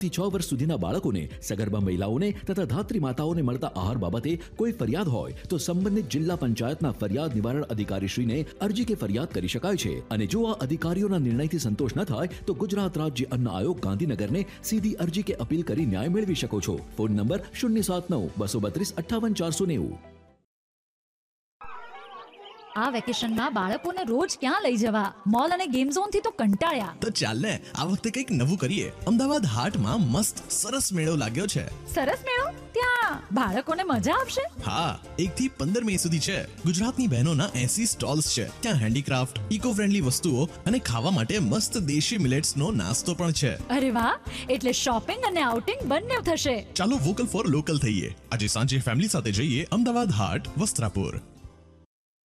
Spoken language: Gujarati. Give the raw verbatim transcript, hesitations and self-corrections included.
થી છ વર્ષ સુધીના બાળકોને, સગર્ભા મહિલાઓને તથા ધાત્રી માતાઓને મળતા આહાર બાબતે કોઈ ફરિયાદ હોય તો સંબંધિત જિલ્લા પંચાયતના ફરિયાદ નિવારણ અધિકારીશ્રીને અરજી કે ફરિયાદ કરી શકાય છે. અને જો આ અધિકારીઓના નિર્ણયથી સંતોષ ન થાય તો ગુજરાત રાજ્ય અન્ન આયોગ ગાંધીનગરને સીધી અરજી કે અપીલ કરી ન્યાય મેળવી શકો છો. ફોન નંબર શૂન્ય સાત નવ બસો બત્રીસ અઠ્ઠાવન ચારસો નેવું. આ વેકેશનમાં બાળકોને રોજ ક્યાં લઈ જવા? મોલ અને ગેમ ઝોન થી તો કંટાળ્યા. તો ચાલ ને આ વખતે કંઈક નવું કરીએ. અમદાવાદ હાટમાં મસ્ત સરસ મેળો લાગ્યો છે. સરસ મેળો? ત્યાં બાળકોને મજા આવશે? હા, એક થી પંદર મે સુધી છે. ગુજરાતની બહેનોના એસી સ્ટોલ્સ છે. ત્યાં હેન્ડીક્રાફ્ટ, ઇકો ફ્રેન્ડલી વસ્તુઓ અને ખાવા માટે મસ્ત દેશી મિલેટ્સ નો નાસ્તો પણ છે. અરે વાહ, એટલે શોપિંગ અને આઉટિંગ બંને થશે. ચાલો વોકલ ફોર લોકલ થઈએ. આજે સાંજે ફેમિલી સાથે જઈએ અમદાવાદ હાટ, વસ્ત્રાપુર.